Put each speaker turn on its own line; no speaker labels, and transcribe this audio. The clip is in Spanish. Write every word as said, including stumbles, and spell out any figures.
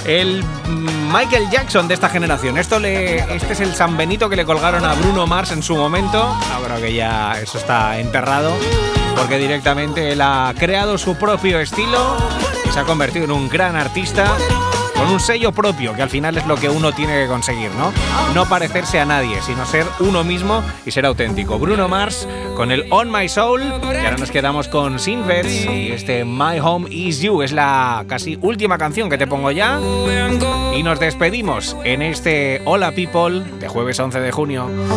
El Michael Jackson de esta generación. Esto le, este es el San Benito que le colgaron a Bruno Mars en su momento. No, creo que ya eso está enterrado, porque directamente él ha creado su propio estilo y se ha convertido en un gran artista con un sello propio, que al final es lo que uno tiene que conseguir, ¿no? No parecerse a nadie, sino ser uno mismo y ser auténtico. Bruno Mars con el On My Soul, y ahora nos quedamos con Sinvets y este My Home Is You. Es la casi última canción que te pongo ya y nos despedimos en este Hola People de jueves once de junio.